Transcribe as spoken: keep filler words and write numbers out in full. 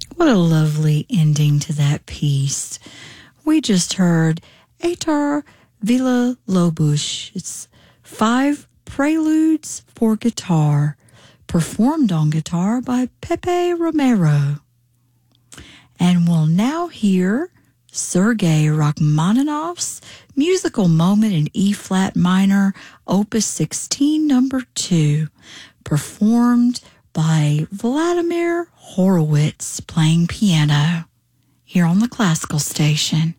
What a lovely ending to that piece. We just heard Atar Villa-Lobos. It's five preludes for guitar, performed on guitar by Pepe Romero. And we'll now hear Sergei Rachmaninoff's musical moment in E-flat minor, Opus sixteen, number two, performed by Vladimir Horowitz playing piano here on the Classical Station.